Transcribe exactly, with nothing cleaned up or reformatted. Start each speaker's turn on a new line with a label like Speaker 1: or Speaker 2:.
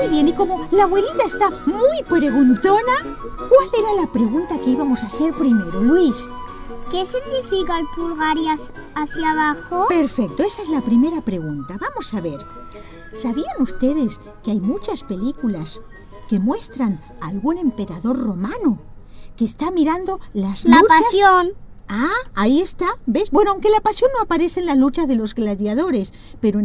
Speaker 1: Muy bien, y como la abuelita está muy preguntona, ¿cuál era la pregunta que íbamos a hacer primero, Luis?
Speaker 2: ¿Qué significa el pulgar y hacia abajo?
Speaker 1: Perfecto, esa es la primera pregunta. Vamos a ver. ¿Sabían ustedes que hay muchas películas que muestran a algún emperador romano que está mirando las
Speaker 2: La
Speaker 1: luchas?
Speaker 2: pasión.
Speaker 1: Ah, ahí está, ¿ves? Bueno, aunque la pasión no aparece en las luchas de los gladiadores, pero